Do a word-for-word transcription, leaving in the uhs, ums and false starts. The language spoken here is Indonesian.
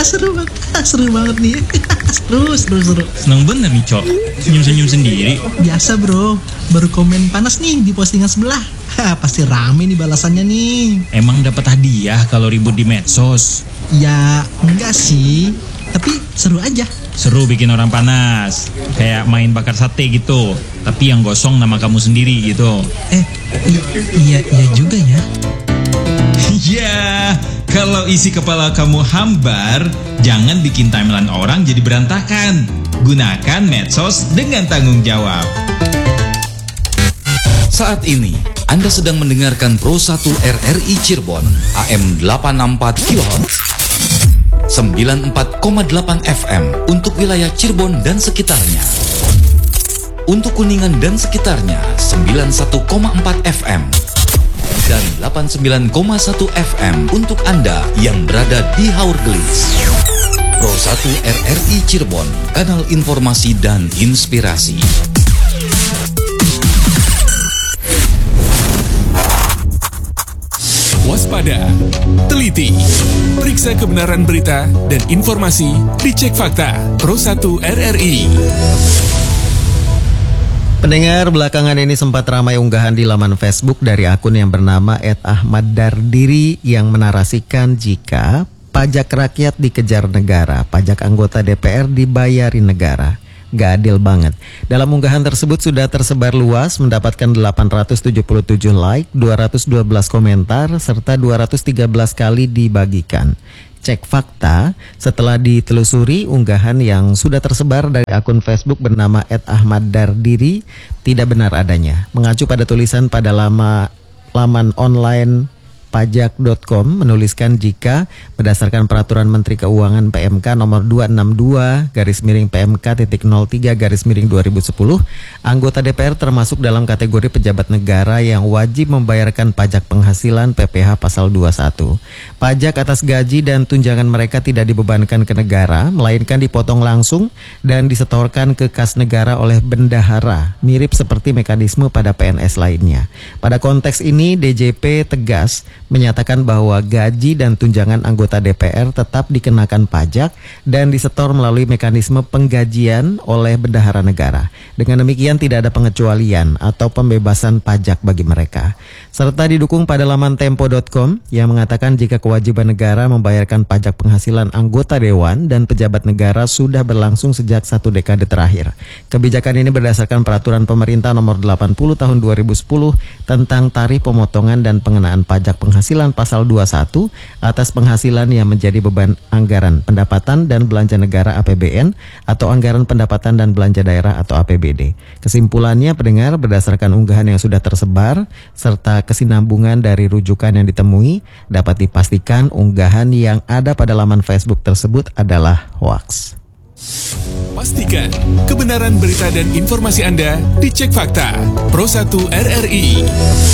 seru banget, seru banget nih. Seru, seru, seru. Seneng bener nih, Cok. Senyum-senyum sendiri. Biasa bro, baru komen panas nih di postingan sebelah. Hah, pasti rame nih balasannya nih. Emang dapat hadiah kalau ribut di medsos? Ya, enggak sih. Tapi seru aja. Seru bikin orang panas. Kayak main bakar sate gitu. Tapi yang gosong nama kamu sendiri gitu. Eh, i- iya, iya juga ya. Ya, kalau isi kepala kamu hambar, jangan bikin timeline orang jadi berantakan. Gunakan medsos dengan tanggung jawab. Saat ini, Anda sedang mendengarkan Pro satu R R I Cirebon, A M delapan enam empat kilohertz, sembilan puluh empat koma delapan F M untuk wilayah Cirebon dan sekitarnya. Untuk Kuningan dan sekitarnya, sembilan puluh satu koma empat F M. Dan delapan puluh sembilan koma satu F M untuk Anda yang berada di Haurgelis. Pro satu R R I Cirebon, kanal informasi dan inspirasi. Waspada, teliti, periksa kebenaran berita dan informasi, dicek fakta. Pro satu R R I. Pendengar, belakangan ini sempat ramai unggahan di laman Facebook dari akun yang bernama et ahmad dardiri yang menarasikan jika pajak rakyat dikejar negara, pajak anggota D P R dibayari negara. Gak adil banget. Dalam unggahan tersebut sudah tersebar luas, mendapatkan delapan ratus tujuh puluh tujuh like, dua ratus dua belas komentar, serta dua ratus tiga belas kali dibagikan. Cek fakta, setelah ditelusuri unggahan yang sudah tersebar dari akun Facebook bernama et ahmad dardiri tidak benar adanya. Mengacu pada tulisan pada lama, laman online pajak dot com menuliskan jika berdasarkan peraturan Menteri Keuangan P M K nomor dua enam dua garis miring P M K titik nol tiga garis miring dua ribu sepuluh, anggota D P R termasuk dalam kategori pejabat negara yang wajib membayarkan pajak penghasilan P P H pasal dua puluh satu. Pajak atas gaji dan tunjangan mereka tidak dibebankan ke negara, melainkan dipotong langsung dan disetorkan ke kas negara oleh bendahara, mirip seperti mekanisme pada P N S lainnya. Pada konteks ini D J P tegas menyatakan bahwa gaji dan tunjangan anggota D P R tetap dikenakan pajak dan disetor melalui mekanisme penggajian oleh bendahara negara. Dengan demikian tidak ada pengecualian atau pembebasan pajak bagi mereka. Serta didukung pada laman tempo dot com yang mengatakan jika kewajiban negara membayarkan pajak penghasilan anggota dewan dan pejabat negara sudah berlangsung sejak satu dekade terakhir. Kebijakan ini berdasarkan peraturan pemerintah nomor delapan puluh tahun dua ribu sepuluh tentang tarif pemotongan dan pengenaan pajak penghasilan pasal dua puluh satu atas penghasilan yang menjadi beban anggaran pendapatan dan belanja negara A P B N atau anggaran pendapatan dan belanja daerah atau A P B D. Kesimpulannya, pendengar, berdasarkan unggahan yang sudah tersebar serta kesinambungan dari rujukan yang ditemui, dapat dipastikan unggahan yang ada pada laman Facebook tersebut adalah hoaks. Pastikan kebenaran berita dan informasi Anda dicek fakta. Pro satu R R I.